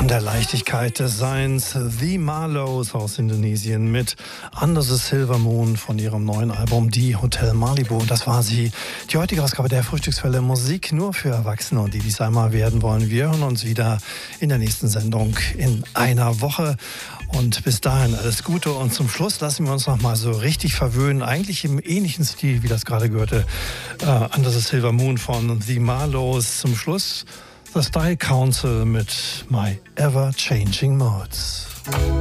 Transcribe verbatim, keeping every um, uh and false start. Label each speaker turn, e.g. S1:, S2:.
S1: Von der Leichtigkeit des Seins, The Marlows aus Indonesien mit Under the Silver Moon von ihrem neuen Album Die Hotel Malibu. Und das war sie, die heutige Ausgabe der Frühstückswelle Musik nur für Erwachsene und die, die es einmal werden wollen. Wir hören uns wieder in der nächsten Sendung in einer Woche. Und bis dahin alles Gute. Und zum Schluss lassen wir uns noch mal so richtig verwöhnen. Eigentlich im ähnlichen Stil, wie das gerade gehörte. Uh, Under the Silver Moon von The Marlows. Zum Schluss The Style Council mit My Ever Changing Modes.